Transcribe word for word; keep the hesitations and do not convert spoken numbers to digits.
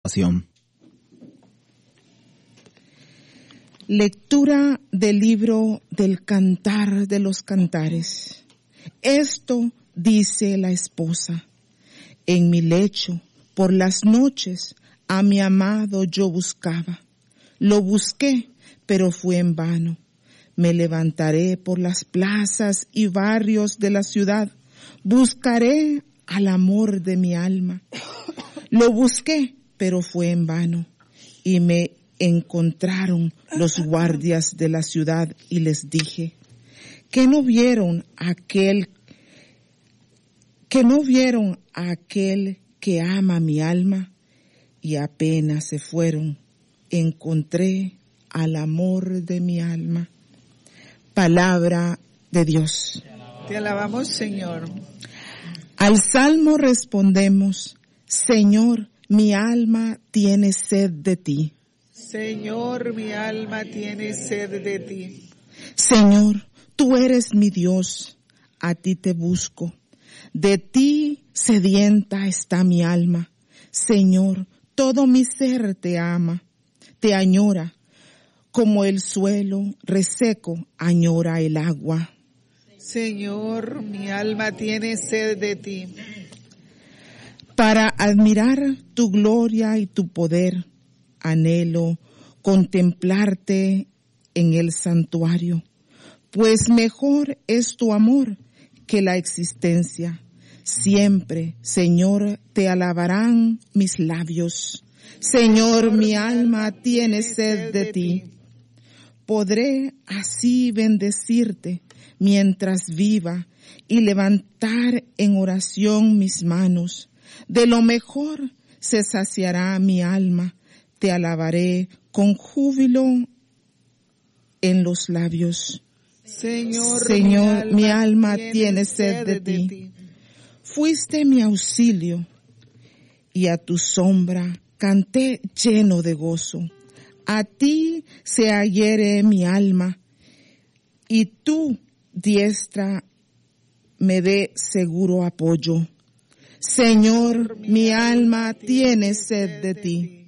ocasión. Lectura del libro del Cantar de los Cantares. Esto dice la esposa: en mi lecho, por las noches, a mi amado yo buscaba. Lo busqué, pero fue en vano. Me levantaré por las plazas y barrios de la ciudad. Buscaré al amor de mi alma. Lo busqué, pero fue en vano. Y me encontraron los guardias de la ciudad y les dije: ¿Que no vieron aquel, que no vieron a aquel que ama mi alma? Y apenas se fueron, encontré al amor de mi alma. Palabra de Dios. Te alabamos, Señor. Al salmo respondemos: Señor, mi alma tiene sed de ti. Señor, mi alma tiene sed de ti. Señor, tú eres mi Dios, a ti te busco. De ti sedienta está mi alma. Señor, todo mi ser te ama, te añora. Como el suelo reseco añora el agua. Señor, mi alma tiene sed de ti. Para admirar tu gloria y tu poder, anhelo contemplarte en el santuario, pues mejor es tu amor que la existencia. Siempre, Señor, te alabarán mis labios. Señor, mi alma tiene sed de ti. Podré así bendecirte mientras viva y levantar en oración mis manos. De lo mejor se saciará mi alma. Te alabaré con júbilo en los labios. Señor, Señor, mi alma, tiene, tiene sed de, de ti. ti. Fuiste mi auxilio y a tu sombra canté lleno de gozo. A ti se adhiere mi alma y tu diestra me dé seguro apoyo. Señor, mi alma tiene sed de ti.